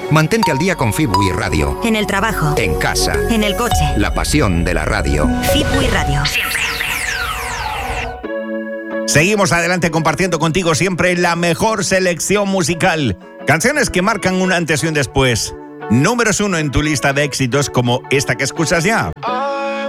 Mantente al día con Fibui Radio. En el trabajo. En casa. En el coche. La pasión de la radio. Fibui Radio. Siempre. Seguimos adelante compartiendo contigo siempre la mejor selección musical. Canciones que marcan un antes y un después. Números 1 en tu lista de éxitos como esta que escuchas ya.